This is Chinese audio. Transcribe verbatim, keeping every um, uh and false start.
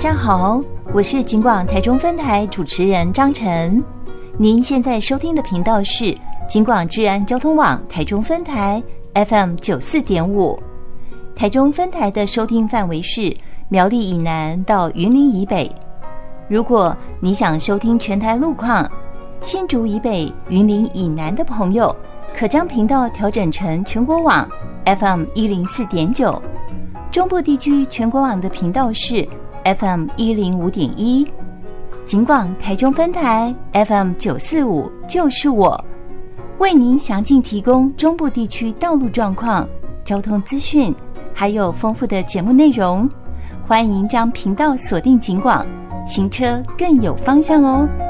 家好，我是警广台中分台主持人张晨。您现在收听的频道是警广治安交通网台中分台 F M 九四点五。台中分台的收听范围是苗栗以南到云林以北。如果你想收听全台路况，新竹以北、云林以南的朋友，可将频道调整成全国网 F M 一零四点九。中部地区全国网的频道是 F M 一零五点一。警广台中分台 F M 九四五就是我，为您详尽提供中部地区道路状况、交通资讯，还有丰富的节目内容。欢迎将频道锁定警广，行车更有方向哦。